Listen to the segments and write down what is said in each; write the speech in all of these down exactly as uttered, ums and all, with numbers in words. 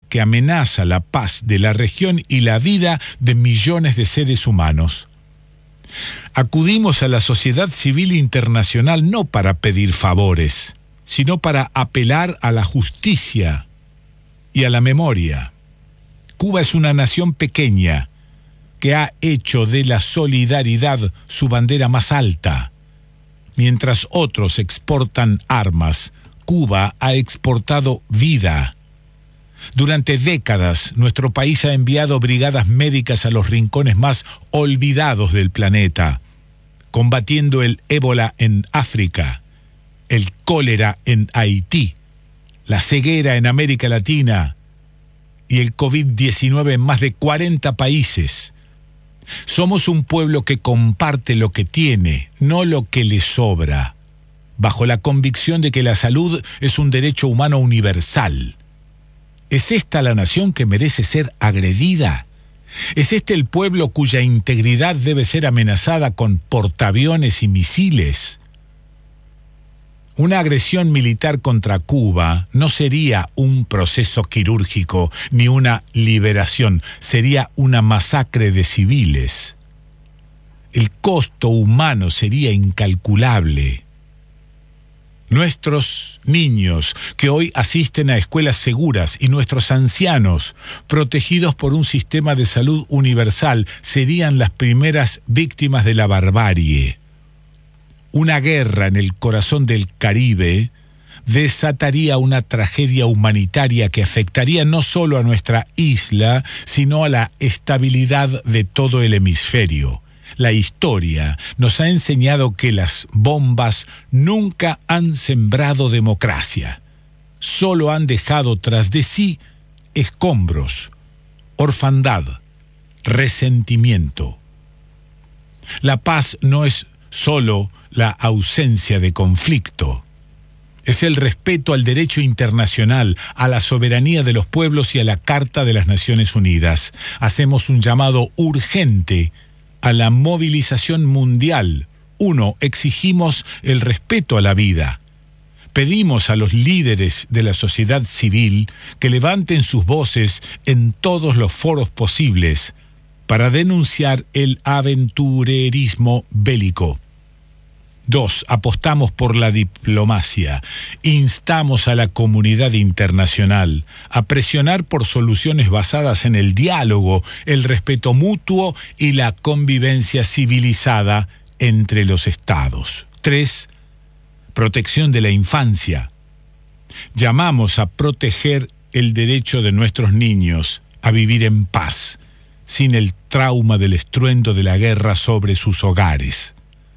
que amenaza la paz de la región y la vida de millones de seres humanos. Acudimos a la sociedad civil internacional no para pedir favores, sino para apelar a la justicia y a la memoria. Cuba es una nación pequeña que ha hecho de la solidaridad su bandera más alta. Mientras otros exportan armas, Cuba ha exportado vida. Durante décadas, nuestro país ha enviado brigadas médicas a los rincones más olvidados del planeta, combatiendo el ébola en África, el cólera en Haití, la ceguera en América Latina y el COVID diecinueve en más de cuarenta países. Somos un pueblo que comparte lo que tiene, no lo que le sobra, bajo la convicción de que la salud es un derecho humano universal. ¿Es esta la nación que merece ser agredida? ¿Es este el pueblo cuya integridad debe ser amenazada con portaaviones y misiles? Una agresión militar contra Cuba no sería un proceso quirúrgico ni una liberación, sería una masacre de civiles. El costo humano sería incalculable. Nuestros niños que hoy asisten a escuelas seguras y nuestros ancianos, protegidos por un sistema de salud universal, serían las primeras víctimas de la barbarie. Una guerra en el corazón del Caribe desataría una tragedia humanitaria que afectaría no solo a nuestra isla, sino a la estabilidad de todo el hemisferio. La historia nos ha enseñado que las bombas nunca han sembrado democracia. Solo han dejado tras de sí escombros, orfandad, resentimiento. La paz no es solo la ausencia de conflicto. Es el respeto al derecho internacional, a la soberanía de los pueblos y a la Carta de las Naciones Unidas. Hacemos un llamado urgente a la movilización mundial. Uno, exigimos el respeto a la vida. Pedimos a los líderes de la sociedad civil que levanten sus voces en todos los foros posibles para denunciar el aventurerismo bélico. Dos, apostamos por la diplomacia. Instamos a la comunidad internacional a presionar por soluciones basadas en el diálogo, el respeto mutuo y la convivencia civilizada entre los estados. Tres, protección de la infancia. Llamamos a proteger el derecho de nuestros niños a vivir en paz, sin el trauma del estruendo de la guerra sobre sus hogares.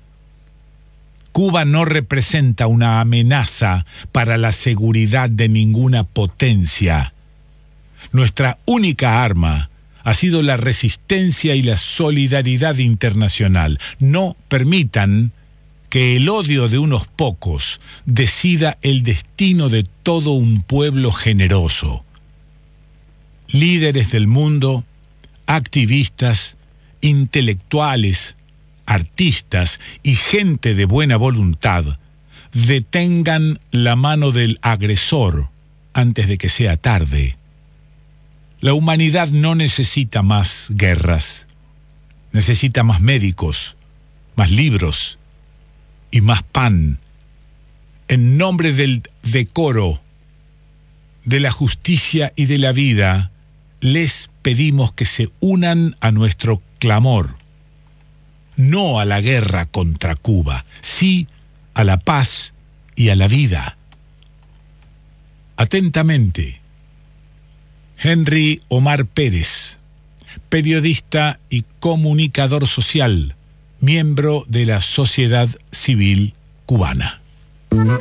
Cuba no representa una amenaza para la seguridad de ninguna potencia. Nuestra única arma ha sido la resistencia y la solidaridad internacional. No permitan que el odio de unos pocos decida el destino de todo un pueblo generoso. Líderes del mundo, activistas, intelectuales, artistas y gente de buena voluntad, detengan la mano del agresor antes de que sea tarde. La humanidad no necesita más guerras, necesita más médicos, más libros y más pan. En nombre del decoro, de la justicia y de la vida, les pedimos que se unan a nuestro clamor. No a la guerra contra Cuba, sí a la paz y a la vida. Atentamente, Henry Omar Pérez, periodista y comunicador social, miembro de la sociedad civil cubana.